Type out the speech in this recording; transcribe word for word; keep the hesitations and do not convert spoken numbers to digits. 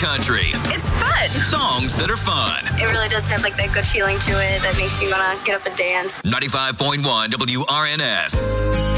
country. It's fun. Songs that are fun. It really does have like that good feeling to it that makes you want to get up and dance. ninety-five point one W R N S.